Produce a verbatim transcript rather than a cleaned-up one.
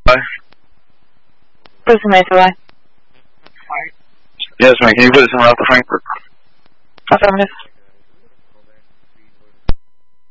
Put us in Mesa, bye. Yes, man. Can you put us in route to Frankfurt? Affirmative.